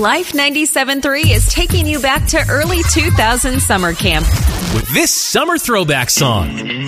Life 97.3 is taking you back to early 2000 summer camp with this summer throwback song.